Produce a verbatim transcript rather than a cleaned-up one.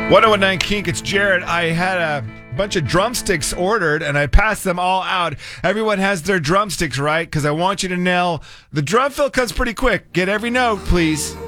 one oh one nine Kink, it's Jared. I had a bunch of drumsticks ordered, and I passed them all out. Everyone has their drumsticks, right? Because I want you to nail the drum fill comes pretty quick. Get every note, please.